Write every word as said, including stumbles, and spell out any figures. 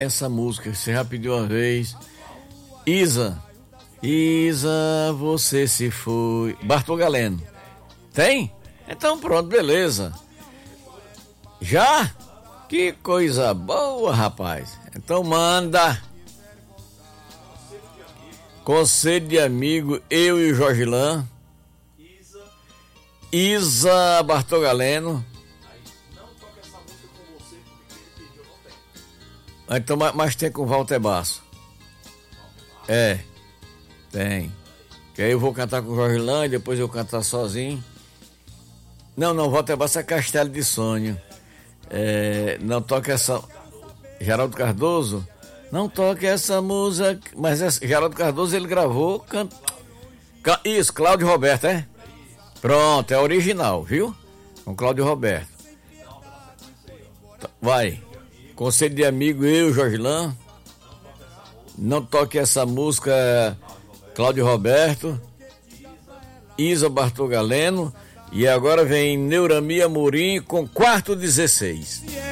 Essa música, você já pediu uma vez. Isa. Isa, você se foi. Bartol Galeno. Tem? Então pronto, beleza. Já? Que coisa boa, rapaz. Então manda. Conselho de amigo, eu e o Jorgilan. Isa Bartol Galeno. Então, mas tem com o Walter Basso. É, tem. Que aí eu vou cantar com o Jorgilan e depois eu cantar sozinho. Não, não, Walter Basso é Castelo de Sonho. É, não toca essa. Geraldo Cardoso? Não toque essa música. Mas essa, Geraldo Cardoso ele gravou. Can... Can... Isso, Cláudio Roberto, é? Pronto, é original, viu? Com Cláudio Roberto. Vai. Conselho de amigo, eu, Jorgilan. Não toque essa música, Cláudio Roberto. Isa Bartol Galeno. E agora vem Neuramia Amorim com Quarto dezesseis.